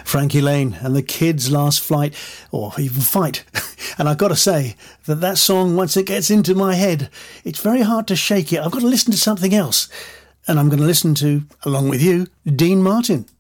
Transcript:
Frankie Lane and the Kids' Last Flight, or even Fight. And I've got to say that song, once it gets into my head, it's very hard to shake it. I've got to listen to something else. And I'm going to listen to, along with you, Dean Martin.